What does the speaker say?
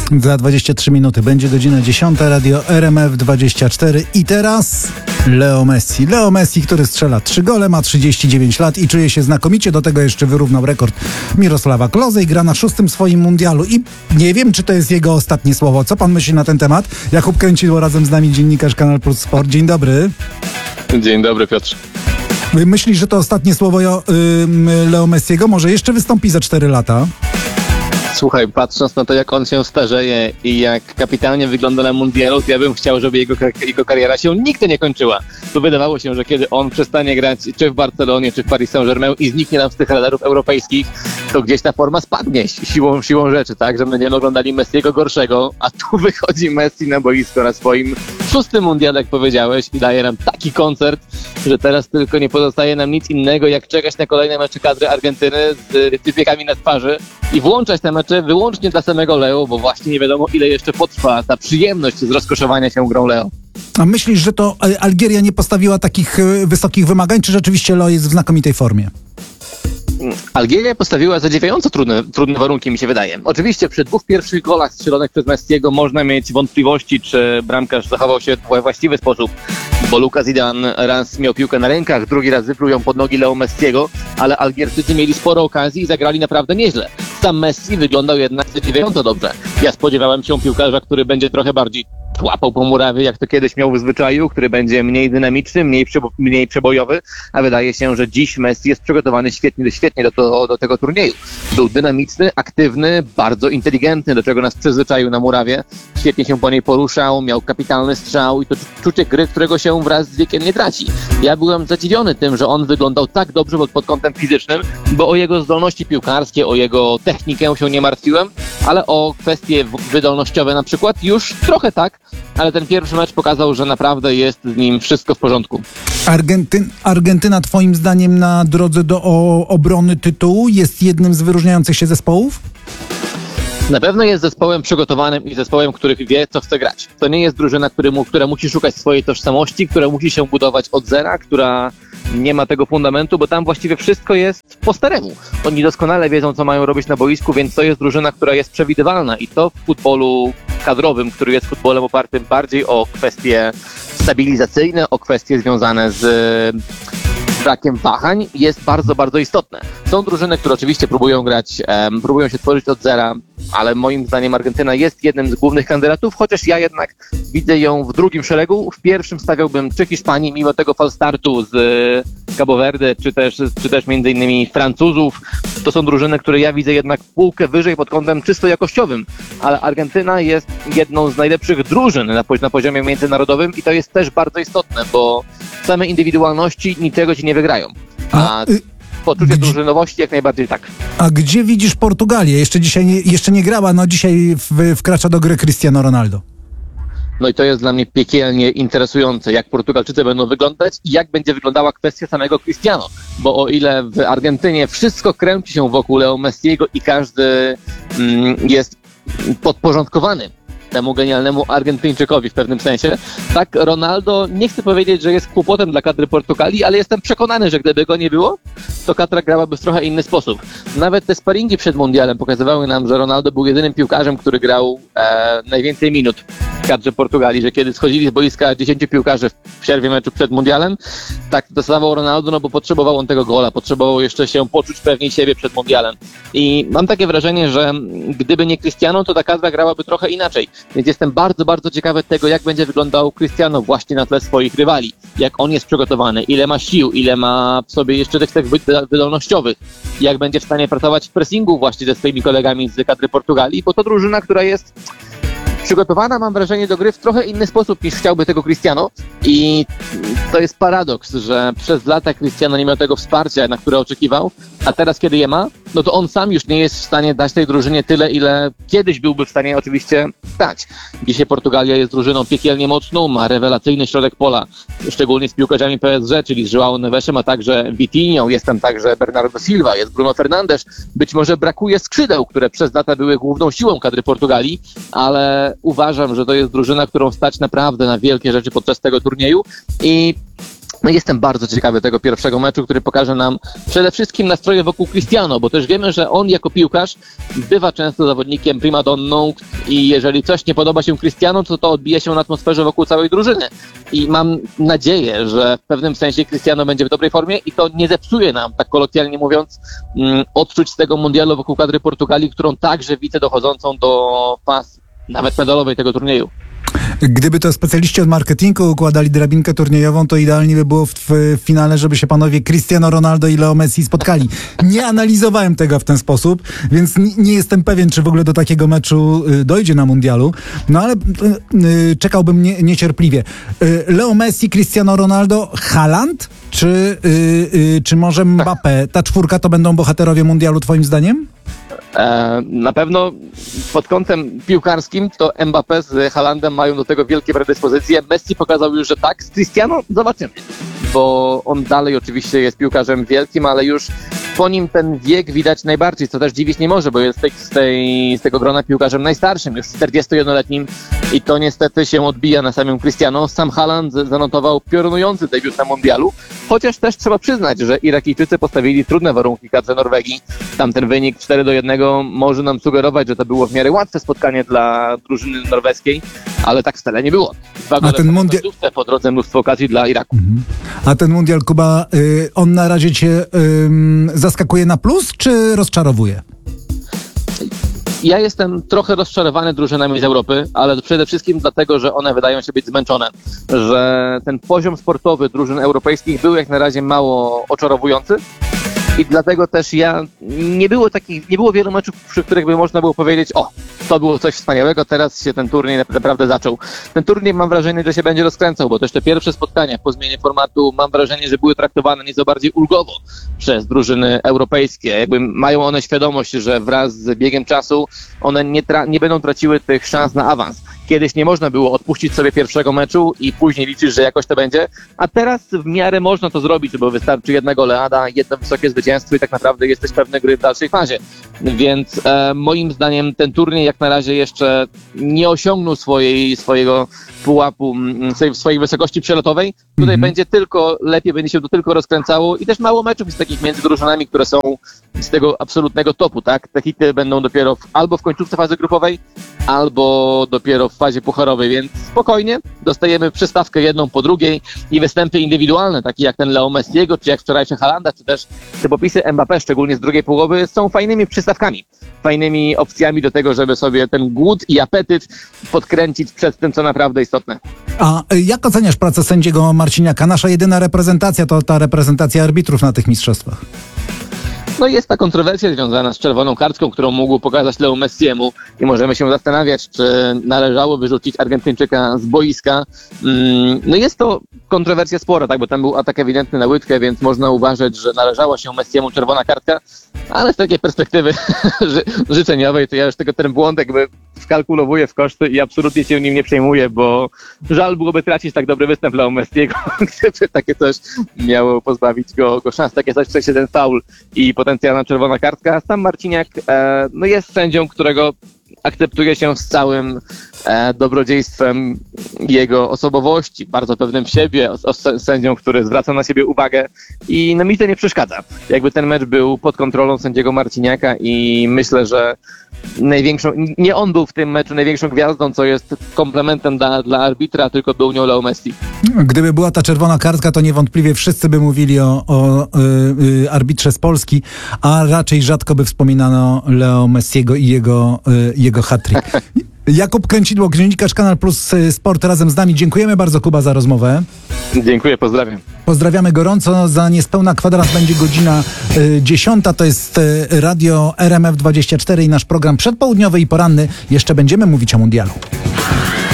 Za 23 minuty będzie godzina 10, radio RMF24 i teraz Leo Messi. Leo Messi, który strzela 3 gole, ma 39 lat i czuje się znakomicie. Do tego jeszcze wyrównał rekord Mirosława Klose i gra na 6. swoim mundialu. I nie wiem, czy to jest jego ostatnie słowo. Co pan myśli na ten temat? Jakub Kręcidło, razem z nami dziennikarz Kanal Plus Sport. Dzień dobry. Dzień dobry, Piotrze. Myślisz, że to ostatnie słowo Leo Messiego? Może jeszcze wystąpi za 4 lata? Słuchaj, patrząc na to, jak on się starzeje i jak kapitalnie wygląda na mundialu, to ja bym chciał, żeby jego kariera się nigdy nie kończyła. To wydawało się, że kiedy on przestanie grać czy w Barcelonie, czy w Paris Saint-Germain i zniknie nam z tych radarów europejskich, to gdzieś ta forma spadnie siłą rzeczy, tak? Że będziemy oglądali Messiego gorszego, a tu wychodzi Messi na boisko na swoim 6. mundiale, jak powiedziałeś, i daje nam taki koncert, że teraz tylko nie pozostaje nam nic innego, jak czekać na kolejne mecze kadry Argentyny z typiekami na twarzy i włączać te mecze wyłącznie dla samego Leo, bo właśnie nie wiadomo, ile jeszcze potrwa ta przyjemność z rozkoszowania się grą Leo. A myślisz, że to Algieria nie postawiła takich wysokich wymagań, czy rzeczywiście Leo jest w znakomitej formie? Algieria postawiła zadziwiająco trudne warunki, mi się wydaje. Oczywiście przy 2 pierwszych golach strzelonych przez Messiego można mieć wątpliwości, czy bramkarz zachował się w właściwy sposób, bo Luka Zidane raz miał piłkę na rękach, drugi raz wypluł ją pod nogi Leo Messiego, ale Algierczycy mieli sporo okazji i zagrali naprawdę nieźle. Sam Messi wyglądał jednak zadziwiająco dobrze. Ja spodziewałem się piłkarza, który będzie trochę bardziej łapał po murawie, jak to kiedyś miał w zwyczaju, który będzie mniej dynamiczny, mniej przebojowy, a wydaje się, że dziś Messi jest przygotowany świetnie do tego turnieju. Był dynamiczny, aktywny, bardzo inteligentny, do czego nas przyzwyczaił na murawie. Świetnie się po niej poruszał, miał kapitalny strzał i to czucie gry, którego się wraz z wiekiem nie traci. Ja byłem zadziwiony tym, że on wyglądał tak dobrze pod kątem fizycznym, bo o jego zdolności piłkarskie, o jego technikę się nie martwiłem, ale o kwestie wydolnościowe na przykład już trochę tak, ale ten pierwszy mecz pokazał, że naprawdę jest z nim wszystko w porządku. Argentyna twoim zdaniem na drodze do obrony tytułu jest jednym z wyróżniających się zespołów? Na pewno jest zespołem przygotowanym i zespołem, który wie, co chce grać. To nie jest drużyna, która musi szukać swojej tożsamości, która musi się budować od zera, która nie ma tego fundamentu, bo tam właściwie wszystko jest po staremu. Oni doskonale wiedzą, co mają robić na boisku, więc to jest drużyna, która jest przewidywalna i to w futbolu kadrowym, który jest futbolem opartym bardziej o kwestie stabilizacyjne, o kwestie związane z brakiem wahań, jest bardzo, bardzo istotne. Są drużyny, które oczywiście próbują się tworzyć od zera, ale moim zdaniem Argentyna jest jednym z głównych kandydatów, chociaż ja jednak widzę ją w drugim szeregu. W pierwszym stawiałbym czy Hiszpanii, mimo tego falstartu z Cabo Verde, czy też między innymi Francuzów. To są drużyny, które ja widzę jednak półkę wyżej pod kątem czysto jakościowym, ale Argentyna jest jedną z najlepszych drużyn na poziomie międzynarodowym i to jest też bardzo istotne, bo same indywidualności niczego ci nie wygrają. A poczucie drużynowości jak najbardziej tak. A gdzie widzisz Portugalię? Jeszcze nie grała, no dzisiaj wkracza do gry Cristiano Ronaldo. No i to jest dla mnie piekielnie interesujące, jak Portugalczycy będą wyglądać i jak będzie wyglądała kwestia samego Cristiano. Bo o ile w Argentynie wszystko kręci się wokół Leo Messiego i każdy jest podporządkowany temu genialnemu Argentyńczykowi w pewnym sensie, tak Ronaldo, nie chcę powiedzieć, że jest kłopotem dla kadry Portugalii, ale jestem przekonany, że gdyby go nie było, to kadra grałaby w trochę inny sposób. Nawet te sparingi przed mundialem pokazywały nam, że Ronaldo był jedynym piłkarzem, który grał najwięcej minut w kadrze Portugalii, że kiedy schodzili z boiska 10 piłkarzy w przerwie meczu przed mundialem, tak dostawał Ronaldo, no bo potrzebował on tego gola, potrzebował jeszcze się poczuć pewniej siebie przed mundialem. I mam takie wrażenie, że gdyby nie Cristiano, to ta kadra grałaby trochę inaczej. Więc jestem bardzo, bardzo ciekawy tego, jak będzie wyglądał Cristiano właśnie na tle swoich rywali. Jak on jest przygotowany, ile ma sił, ile ma w sobie jeszcze tych cech wydolnościowych. Jak będzie w stanie pracować w pressingu właśnie ze swoimi kolegami z kadry Portugalii, bo to drużyna, która jest przygotowana, mam wrażenie, do gry w trochę inny sposób niż chciałby tego Cristiano i to jest paradoks, że przez lata Cristiano nie miał tego wsparcia, na które oczekiwał, a teraz kiedy je ma, no to on sam już nie jest w stanie dać tej drużynie tyle, ile kiedyś byłby w stanie oczywiście dać. Dzisiaj Portugalia jest drużyną piekielnie mocną, ma rewelacyjny środek pola, szczególnie z piłkarzami PSG, czyli z João Nevesem, a także Vitinhą, jest tam także Bernardo Silva, jest Bruno Fernandes. Być może brakuje skrzydeł, które przez lata były główną siłą kadry Portugalii, ale uważam, że to jest drużyna, którą stać naprawdę na wielkie rzeczy podczas tego turnieju i No jestem bardzo ciekawy tego pierwszego meczu, który pokaże nam przede wszystkim nastroje wokół Cristiano, bo też wiemy, że on jako piłkarz bywa często zawodnikiem primadonną i jeżeli coś nie podoba się Cristiano, to odbija się na atmosferze wokół całej drużyny. I mam nadzieję, że w pewnym sensie Cristiano będzie w dobrej formie i to nie zepsuje nam, tak kolokwialnie mówiąc, odczuć z tego mundialu wokół kadry Portugalii, którą także widzę dochodzącą do faz nawet medalowej tego turnieju. Gdyby to specjaliści od marketingu układali drabinkę turniejową, to idealnie by było w finale, żeby się panowie Cristiano Ronaldo i Leo Messi spotkali. Nie analizowałem tego w ten sposób, więc nie jestem pewien, czy w ogóle do takiego meczu dojdzie na mundialu, no ale czekałbym niecierpliwie. Leo Messi, Cristiano Ronaldo, Haaland, czy może Mbappé? Ta czwórka to będą bohaterowie mundialu twoim zdaniem? Na pewno pod kątem piłkarskim to Mbappé z Haalandem mają do tego wielkie predyspozycje. Messi pokazał już, że tak. Z Cristiano zobaczymy, bo on dalej oczywiście jest piłkarzem wielkim, ale już po nim ten wiek widać najbardziej, co też dziwić nie może, bo jest z tego grona piłkarzem najstarszym, już 41-letnim i to niestety się odbija na samym Cristiano. Sam Haaland zanotował piorunujący debiut na mundialu, chociaż też trzeba przyznać, że Irakijczycy postawili trudne warunki kadrze Norwegii. Tamten wynik 4-1 może nam sugerować, że to było w miarę łatwe spotkanie dla drużyny norweskiej, ale tak wcale nie było. A ten mundial... po drodze mnóstwo okazji dla Iraku. A ten mundial, Kuba, on na razie cię zaskakuje na plus, czy rozczarowuje? Ja jestem trochę rozczarowany drużynami z Europy, ale przede wszystkim dlatego, że one wydają się być zmęczone. Że ten poziom sportowy drużyn europejskich był jak na razie mało oczarowujący. I dlatego też nie było wielu meczów, przy których by można było powiedzieć, to było coś wspaniałego, teraz się ten turniej naprawdę zaczął. Ten turniej mam wrażenie, że się będzie rozkręcał, bo też te pierwsze spotkania po zmianie formatu mam wrażenie, że były traktowane nieco bardziej ulgowo przez drużyny europejskie. Jakby mają one świadomość, że wraz z biegiem czasu one nie będą traciły tych szans na awans. Kiedyś nie można było odpuścić sobie pierwszego meczu i później liczyć, że jakoś to będzie, a teraz w miarę można to zrobić, bo wystarczy jedna goleada, jedno wysokie zwycięstwo i tak naprawdę jesteś pewny gry w dalszej fazie. Więc moim zdaniem ten turniej jak na razie jeszcze nie osiągnął swojego pułapu, swojej wysokości przelotowej. Tutaj będzie się to tylko rozkręcało i też mało meczów jest takich między drużynami, które są z tego absolutnego topu, tak? Te hity będą dopiero albo w końcówce fazy grupowej, albo dopiero w fazie pucharowej, więc spokojnie dostajemy przystawkę jedną po drugiej i występy indywidualne, takie jak ten Leo Messiego, czy jak wczorajszy Haalanda, czy też te popisy Mbappé, szczególnie z drugiej połowy, są fajnymi przystawkami, fajnymi opcjami do tego, żeby sobie ten głód i apetyt podkręcić przed tym, co naprawdę istotne. A jak oceniasz pracę sędziego Marciniaka? Nasza jedyna reprezentacja to ta reprezentacja arbitrów na tych mistrzostwach. No jest ta kontrowersja związana z czerwoną kartką, którą mógł pokazać Leo Messiemu i możemy się zastanawiać, czy należało wyrzucić Argentyńczyka z boiska. No jest to kontrowersja spora, tak, bo tam był atak ewidentny na łydkę, więc można uważać, że należała się Messiemu czerwona kartka, ale z takiej perspektywy życzeniowej to ja już ten błąd jakby wkalkulowuję w koszty i absolutnie się nim nie przejmuję, bo żal byłoby tracić tak dobry występ Leo Messiego, gdyby takie coś miało pozbawić go szans, takie coś, coś jeden faul i potencjalna czerwona kartka. Sam Marciniak jest sędzią, którego akceptuje się z całym dobrodziejstwem jego osobowości, bardzo pewnym siebie, sędzią, który zwraca na siebie uwagę i mi to nie przeszkadza. Jakby ten mecz był pod kontrolą sędziego Marciniaka i myślę, że nie on był w tym meczu największą gwiazdą, co jest komplementem dla arbitra, tylko był nią Leo Messi. Gdyby była ta czerwona kartka, to niewątpliwie wszyscy by mówili o arbitrze z Polski, a raczej rzadko by wspominano Leo Messiego i jego hat-trick. Jakub Kręcidło, dziennikarz Kanal Plus Sport razem z nami. Dziękujemy bardzo, Kuba, za rozmowę. Dziękuję, pozdrawiam. Pozdrawiamy gorąco. Za niespełna kwadrans będzie godzina 10. To jest radio RMF24 i nasz program przedpołudniowy i poranny. Jeszcze będziemy mówić o mundialu.